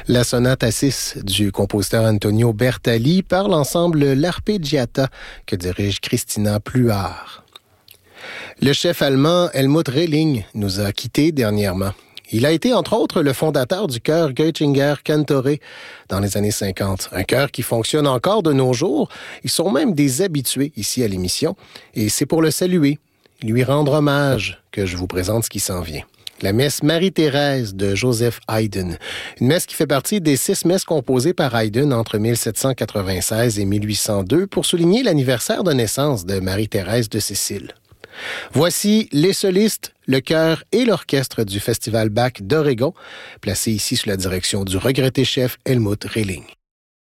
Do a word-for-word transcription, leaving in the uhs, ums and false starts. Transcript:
La sonate à six du compositeur Antonio Bertali par l'ensemble L'Arpeggiata que dirige Christina Pluhar. Le chef allemand Helmut Rehling nous a quittés dernièrement. Il a été, entre autres, le fondateur du chœur Göttinger Cantore dans les années cinquante. Un chœur qui fonctionne encore de nos jours. Ils sont même des habitués ici à l'émission. Et c'est pour le saluer, lui rendre hommage, que je vous présente ce qui s'en vient. La messe Marie-Thérèse de Joseph Haydn. Une messe qui fait partie des six messes composées par Haydn entre mille sept cent quatre-vingt-seize et mille huit cent deux pour souligner l'anniversaire de naissance de Marie-Thérèse de Sicile. Voici les solistes, le chœur et l'orchestre du Festival Bach d'Oregon, placés ici sous la direction du regretté chef Helmut Rehling.